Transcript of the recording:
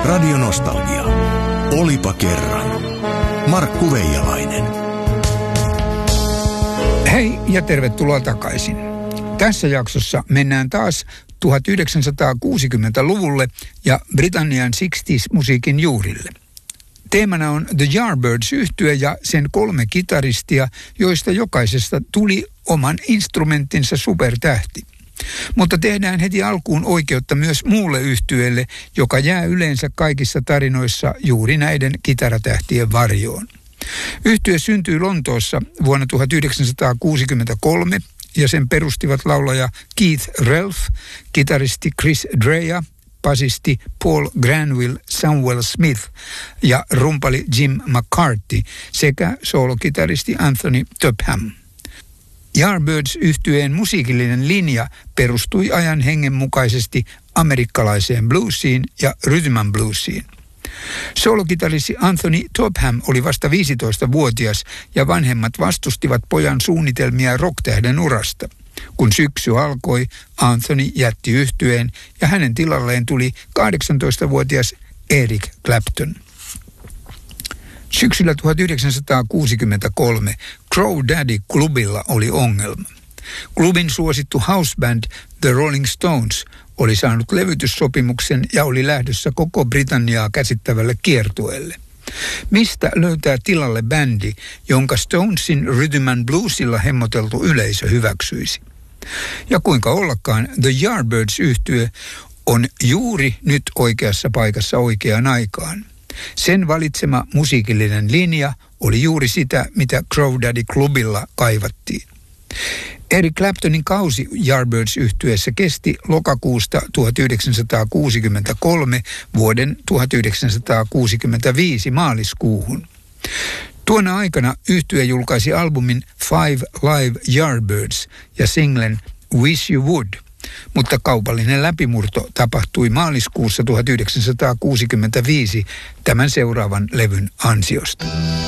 Radio Nostalgia. Olipa kerran. Markku Veijalainen. Hei ja tervetuloa takaisin. Tässä jaksossa mennään taas 1960-luvulle ja Britannian 60s-musiikin juurille. Teemana on The Yardbirds-yhtye ja sen 3 kitaristia, joista jokaisesta tuli oman instrumenttinsa supertähti. Mutta tehdään heti alkuun oikeutta myös muulle yhtyeelle, joka jää yleensä kaikissa tarinoissa juuri näiden kitaratähtien varjoon. Yhtye syntyi Lontoossa vuonna 1963 ja sen perustivat laulaja Keith Relf, kitaristi Chris Dreja, basisti Paul Granville Samuel Smith ja rumpali Jim McCarthy sekä soolokitaristi Anthony Topham. Yardbirds-yhtyeen musiikillinen linja perustui ajan hengen mukaisesti amerikkalaiseen bluesiin ja rhythm and bluesiin. Soolokitaristi Anthony Topham oli vasta 15-vuotias ja vanhemmat vastustivat pojan suunnitelmia rocktähden urasta. Kun syksy alkoi, Anthony jätti yhtyeen ja hänen tilalleen tuli 18-vuotias Eric Clapton. Syksyllä 1963 Crow Daddy-klubilla oli ongelma. Klubin suosittu houseband The Rolling Stones oli saanut levytyssopimuksen ja oli lähdössä koko Britanniaa käsittävälle kiertueelle. Mistä löytää tilalle bändi, jonka Stonesin rhythm and bluesilla hemmoteltu yleisö hyväksyisi? Ja kuinka ollakaan, The Yardbirds-yhtye on juuri nyt oikeassa paikassa oikeaan aikaan. Sen valitsema musiikillinen linja oli juuri sitä, mitä Crow Daddy-klubilla kaivattiin. Eric Claptonin kausi Yardbirds-yhtyeessä kesti lokakuusta 1963 vuoden 1965 maaliskuuhun. Tuona aikana yhtye julkaisi albumin Five Live Yardbirds ja singlen Wish You Would, mutta kaupallinen läpimurto tapahtui maaliskuussa 1965 tämän seuraavan levyn ansiosta.